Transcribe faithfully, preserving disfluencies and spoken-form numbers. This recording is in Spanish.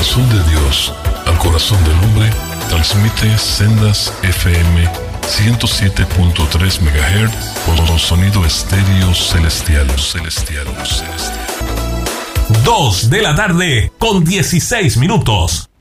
corazón de Dios al corazón del hombre, transmite Sendas F M ciento siete punto tres megahertz con sonido estéreo celestial, celestial, celestial. Dos de la tarde con dieciséis minutos.